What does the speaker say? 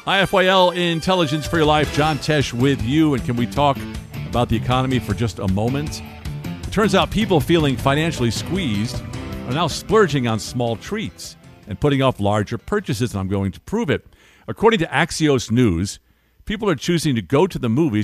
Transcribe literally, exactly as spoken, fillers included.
I F Y L Intelligence for Your Life. John Tesh with you. And can we talk about the economy for just a moment? It turns out people feeling financially squeezed are now splurging on small treats and putting off larger purchases, and I'm going to prove it. According to Axios News, people are choosing to go to the movies